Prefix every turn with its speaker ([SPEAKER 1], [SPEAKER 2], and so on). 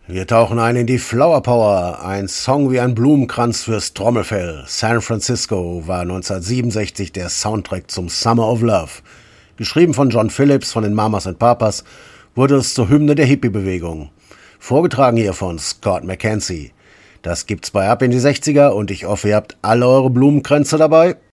[SPEAKER 1] Wir tauchen ein in die Flower Power, ein Song wie ein Blumenkranz fürs Trommelfell. San Francisco war 1967 der Soundtrack zum Summer of Love. Geschrieben von John Phillips von den Mamas and Papas, wurde es zur Hymne der Hippie-Bewegung. Vorgetragen hier von Scott McKenzie. Das gibt's bei Ab in die 60er und ich hoffe, ihr habt alle eure Blumenkränze dabei.